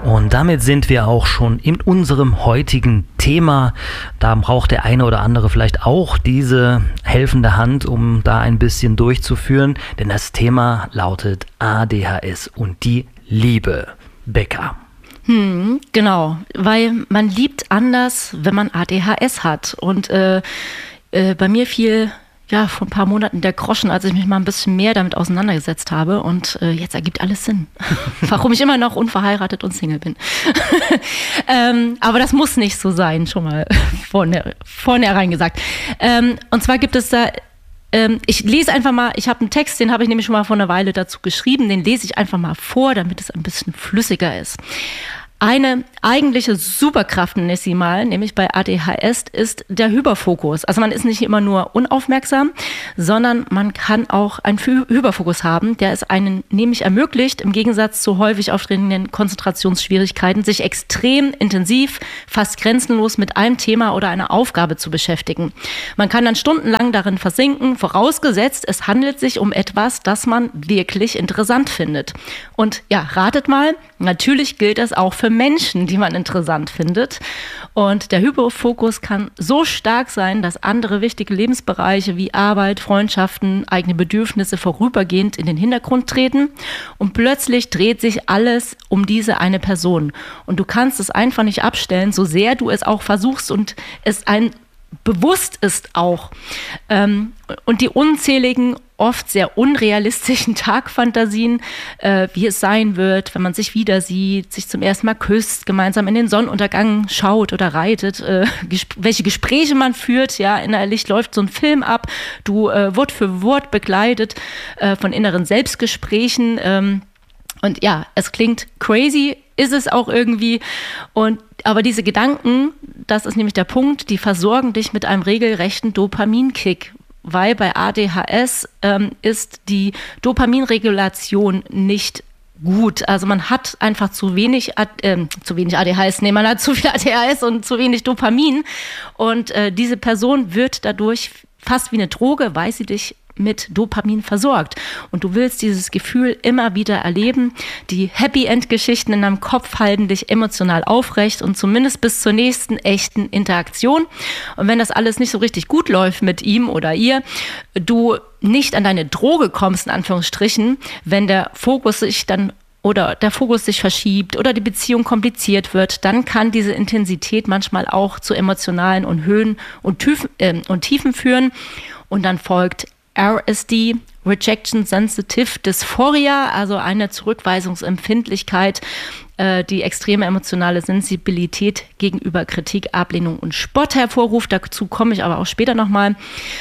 Und damit sind wir auch schon in unserem heutigen Thema. Da braucht der eine oder andere vielleicht auch diese helfende Hand, um da ein bisschen durchzuführen. Denn das Thema lautet ADHS und die Liebe. Becca. Genau, weil man liebt anders, wenn man ADHS hat. Und bei mir fiel vor ein paar Monaten der Groschen, als ich mich mal ein bisschen mehr damit auseinandergesetzt habe. Und jetzt ergibt alles Sinn, warum ich immer noch unverheiratet und Single bin. Aber das muss nicht so sein, schon mal vornherein gesagt. Und zwar gibt es da, ich lese einfach mal, ich habe einen Text, den habe ich nämlich schon mal vor einer Weile dazu geschrieben, den lese ich einfach mal vor, damit es ein bisschen flüssiger ist. Eine eigentliche Superkraft, nenne ich sie mal, nämlich bei ADHS, ist der Hyperfokus. Also man ist nicht immer nur unaufmerksam, sondern man kann auch einen Hyperfokus haben, der es einen nämlich ermöglicht, im Gegensatz zu häufig auftretenden Konzentrationsschwierigkeiten, sich extrem intensiv, fast grenzenlos mit einem Thema oder einer Aufgabe zu beschäftigen. Man kann dann stundenlang darin versinken, vorausgesetzt, es handelt sich um etwas, das man wirklich interessant findet. Und ja, ratet mal, natürlich gilt das auch für Menschen, die man interessant findet. Und der Hyperfokus kann so stark sein, dass andere wichtige Lebensbereiche wie Arbeit, Freundschaften, eigene Bedürfnisse vorübergehend in den Hintergrund treten. Und plötzlich dreht sich alles um diese eine Person. Und du kannst es einfach nicht abstellen, so sehr du es auch versuchst und es ein bewusst ist auch. Und die unzähligen, oft sehr unrealistischen Tagfantasien, wie es sein wird, wenn man sich wieder sieht, sich zum ersten Mal küsst, gemeinsam in den Sonnenuntergang schaut oder reitet, welche Gespräche man führt, ja, innerlich läuft so ein Film ab, du Wort für Wort begleitet von inneren Selbstgesprächen, und ja, es klingt crazy, ist es auch irgendwie. Aber diese Gedanken, das ist nämlich der Punkt, die versorgen dich mit einem regelrechten Dopaminkick. Weil bei ADHS ist die Dopaminregulation nicht gut. Also man hat einfach zu wenig ADHS, man hat zu viel ADHS und zu wenig Dopamin. Und diese Person wird dadurch fast wie eine Droge, weil sie dich mit Dopamin versorgt. Und du willst dieses Gefühl immer wieder erleben. Die Happy-End-Geschichten in deinem Kopf halten dich emotional aufrecht und zumindest bis zur nächsten echten Interaktion. Und wenn das alles nicht so richtig gut läuft mit ihm oder ihr, du nicht an deine Droge kommst, in Anführungsstrichen, wenn der Fokus sich verschiebt oder die Beziehung kompliziert wird, dann kann diese Intensität manchmal auch zu emotionalen und Höhen und Tiefen führen. Und dann folgt RSD, Rejection Sensitive Dysphoria, also eine Zurückweisungsempfindlichkeit, die extreme emotionale Sensibilität gegenüber Kritik, Ablehnung und Spott hervorruft. Dazu komme ich aber auch später nochmal.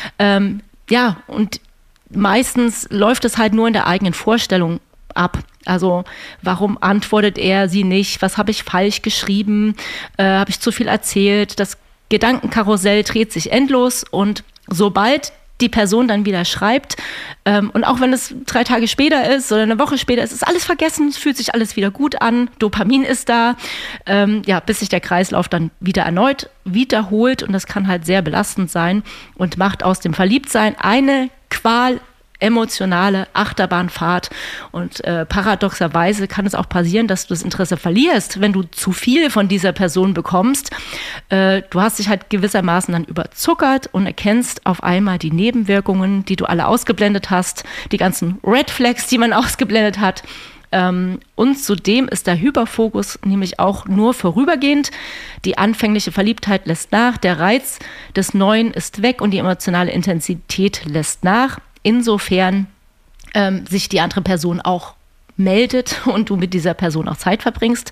Und meistens läuft es halt nur in der eigenen Vorstellung ab. Also warum antwortet er sie nicht? Was habe ich falsch geschrieben? Habe ich zu viel erzählt? Das Gedankenkarussell dreht sich endlos und sobald die Person dann wieder schreibt, und auch wenn es 3 Tage später ist oder eine Woche später ist, ist alles vergessen, es fühlt sich alles wieder gut an, Dopamin ist da, bis sich der Kreislauf dann wieder erneut wiederholt und das kann halt sehr belastend sein und macht aus dem Verliebtsein eine emotionale Achterbahnfahrt und paradoxerweise kann es auch passieren, dass du das Interesse verlierst, wenn du zu viel von dieser Person bekommst. Du hast dich halt gewissermaßen dann überzuckert und erkennst auf einmal die Nebenwirkungen, die du alle ausgeblendet hast, die ganzen Red Flags, die man ausgeblendet hat. Und zudem ist der Hyperfokus nämlich auch nur vorübergehend. Die anfängliche Verliebtheit lässt nach, der Reiz des Neuen ist weg und die emotionale Intensität lässt nach. Insofern sich die andere Person auch meldet und du mit dieser Person auch Zeit verbringst.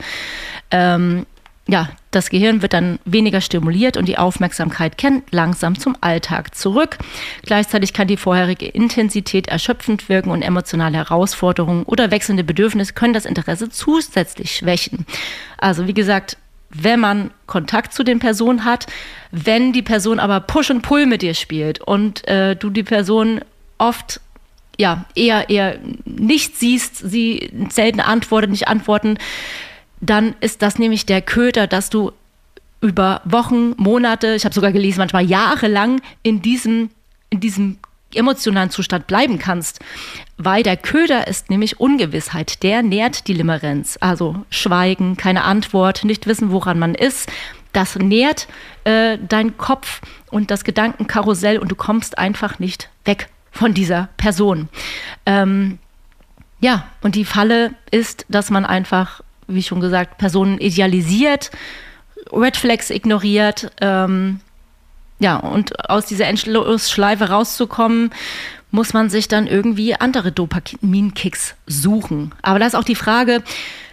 Das Gehirn wird dann weniger stimuliert und die Aufmerksamkeit kehrt langsam zum Alltag zurück. Gleichzeitig kann die vorherige Intensität erschöpfend wirken und emotionale Herausforderungen oder wechselnde Bedürfnisse können das Interesse zusätzlich schwächen. Also wie gesagt, wenn man Kontakt zu den Personen hat, wenn die Person aber Push und Pull mit dir spielt und du die Person oft eher nicht siehst, sie selten nicht antworten, dann ist das nämlich der Köder, dass du über Wochen, Monate, ich habe sogar gelesen, manchmal jahrelang in diesem emotionalen Zustand bleiben kannst. Weil der Köder ist nämlich Ungewissheit. Der nährt die Limerenz. Also Schweigen, keine Antwort, nicht wissen, woran man ist. Das nährt deinen Kopf und das Gedankenkarussell und du kommst einfach nicht weg von dieser Person. Ja, und die Falle ist, dass man einfach, wie schon gesagt, Personen idealisiert, Red Flags ignoriert, ja, und aus dieser Endlosschleife rauszukommen, muss man sich dann irgendwie andere Dopaminkicks suchen. Aber da ist auch die Frage,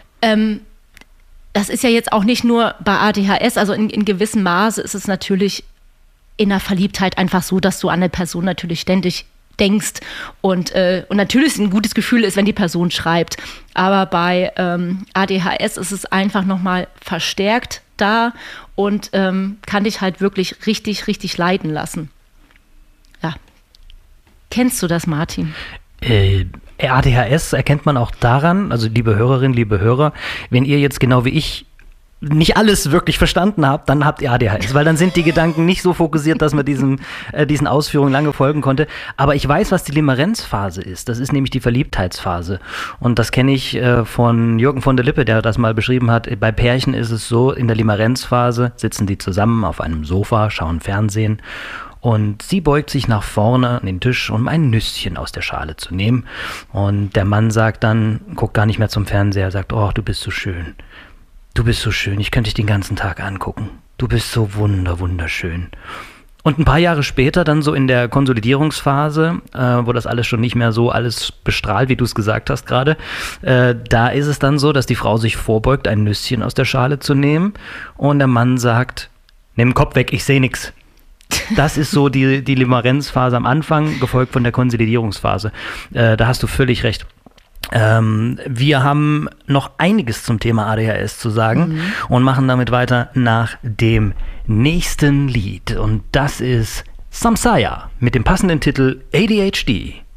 das ist ja jetzt auch nicht nur bei ADHS, also in gewissem Maße ist es natürlich in der Verliebtheit einfach so, dass du an eine Person natürlich ständig denkst und natürlich ein gutes Gefühl ist, wenn die Person schreibt. Aber bei ADHS ist es einfach nochmal verstärkt da und kann dich halt wirklich richtig, richtig leiden lassen. Ja. Kennst du das, Martin? ADHS erkennt man auch daran, also liebe Hörerinnen, liebe Hörer, wenn ihr jetzt genau wie ich nicht alles wirklich verstanden habt, dann habt ihr ADHS, weil dann sind die Gedanken nicht so fokussiert, dass man diesen Ausführungen lange folgen konnte. Aber ich weiß, was die Limerenzphase ist. Das ist nämlich die Verliebtheitsphase. Und das kenne ich von Jürgen von der Lippe, der das mal beschrieben hat. Bei Pärchen ist es so, in der Limerenzphase sitzen die zusammen auf einem Sofa, schauen Fernsehen. Und sie beugt sich nach vorne an den Tisch, um ein Nüsschen aus der Schale zu nehmen. Und der Mann sagt dann, guckt gar nicht mehr zum Fernseher, sagt, oh, du bist so schön. Du bist so schön, ich könnte dich den ganzen Tag angucken. Du bist so wunderschön. Und ein paar Jahre später, dann so in der Konsolidierungsphase, wo das alles schon nicht mehr so alles bestrahlt, wie du es gesagt hast gerade, da ist es dann so, dass die Frau sich vorbeugt, ein Nüsschen aus der Schale zu nehmen und der Mann sagt, nimm den Kopf weg, ich sehe nichts. Das ist so die Limerenzphase am Anfang, gefolgt von der Konsolidierungsphase. Da hast du völlig recht. Wir haben noch einiges zum Thema ADHS zu sagen und machen damit weiter nach dem nächsten Lied. Und das ist Samsaya mit dem passenden Titel ADHD.